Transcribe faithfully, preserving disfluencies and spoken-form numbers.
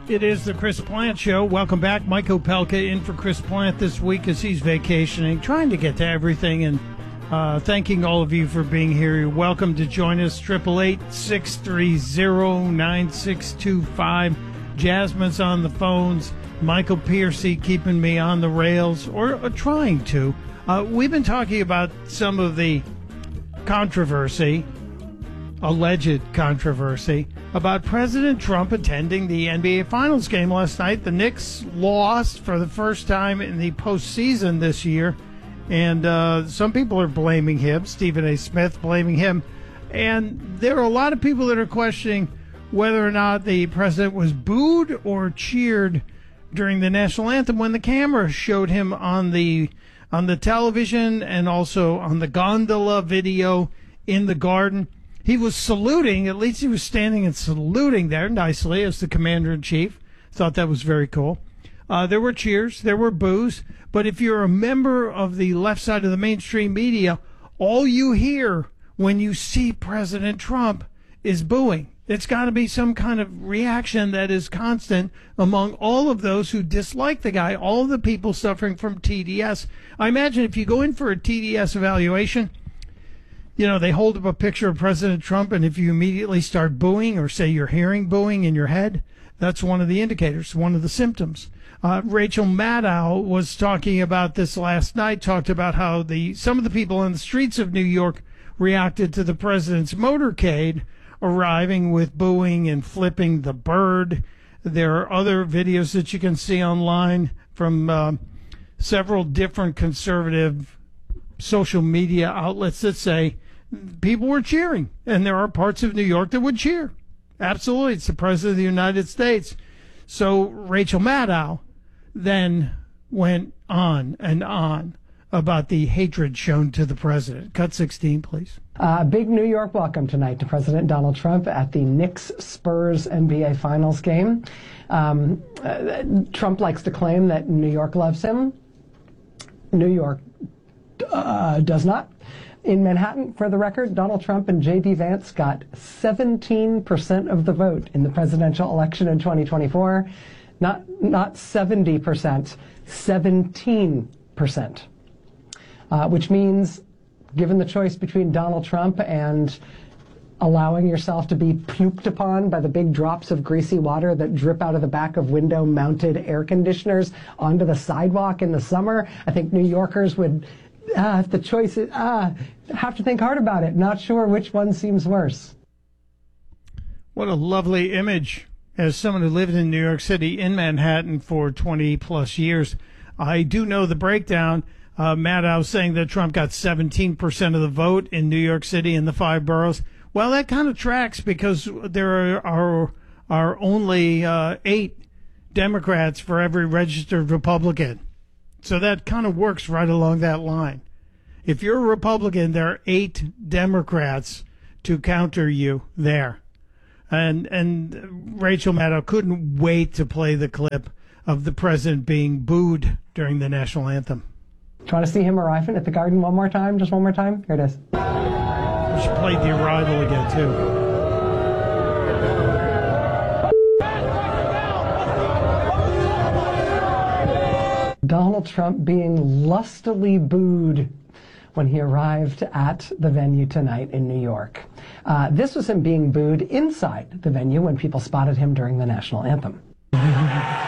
It is the Chris Plante Show. Welcome back. Mike Opelka in for Chris Plante this week as he's vacationing, trying to get to everything, and uh, thanking all of you for being here. You're welcome to join us. eight eight eight, six three zero, nine six two five. Jasmine's on the phones. Michael Piercy keeping me on the rails, or uh, trying to. Uh, we've been talking about some of the controversy, alleged controversy, about President Trump attending the N B A Finals game last night. The Knicks lost for the first time in the postseason this year, and uh, some people are blaming him. Stephen A. Smith blaming him. And there are a lot of people that are questioning whether or not the president was booed or cheered during the national anthem when the camera showed him on the on the television and also on the gondola video in the garden. He was saluting, at least he was standing and saluting there nicely as the commander-in-chief. Thought that was very cool. Uh, there were cheers, there were boos, but if you're a member of the left side of the mainstream media, all you hear when you see President Trump is booing. It's got to be some kind of reaction that is constant among all of those who dislike the guy, all of the people suffering from T D S. I imagine if you go in for a T D S evaluation, you know, they hold up a picture of President Trump, and if you immediately start booing or say you're hearing booing in your head, that's one of the indicators, one of the symptoms. Uh, Rachel Maddow was talking about this last night, talked about how the some of the people on the streets of New York reacted to the president's motorcade arriving with booing and flipping the bird. There are other videos that you can see online from uh, several different conservative social media outlets that say people were cheering, and there are parts of New York that would cheer. Absolutely, it's the President of the United States. So Rachel Maddow then went on and on about the hatred shown to the president. Cut sixteen, please. Uh, big New York welcome tonight to President Donald Trump at the Knicks-Spurs N B A Finals game. Um, uh, Trump likes to claim that New York loves him. New York uh, does not. In Manhattan, for the record, Donald Trump and J D Vance got seventeen percent of the vote in the presidential election in twenty twenty-four. Not, not seventy percent, seventeen percent. Uh, which means, given the choice between Donald Trump and allowing yourself to be puked upon by the big drops of greasy water that drip out of the back of window-mounted air conditioners onto the sidewalk in the summer, I think New Yorkers would, uh, if the choice is, uh, have to think hard about it. Not sure which one seems worse. What a lovely image. As someone who lived in New York City, in Manhattan for twenty plus years, I do know the breakdown. Uh, Maddow saying that Trump got seventeen percent of the vote in New York City in the five boroughs. Well, that kind of tracks because there are are, are only uh, eight Democrats for every registered Republican. So that kind of works right along that line. If you're a Republican, there are eight Democrats to counter you there. And and Rachel Maddow couldn't wait to play the clip of the president being booed during the national anthem. Do you want to see him arriving at the Garden one more time? Just one more time? Here it is. We should play The Arrival again, too. Donald Trump being lustily booed when he arrived at the venue tonight in New York. Uh, this was him being booed inside the venue when people spotted him during the national anthem.